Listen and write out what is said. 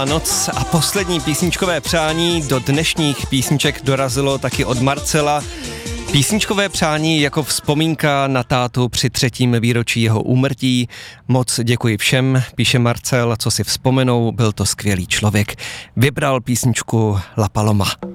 Noc a poslední písničkové přání do dnešních písniček dorazilo taky od Marcela. Písničkové přání jako vzpomínka na tátu při 3. výročí jeho úmrtí. Moc děkuji všem, píše Marcel, co si vzpomenou, byl to skvělý člověk. Vybral písničku La Paloma.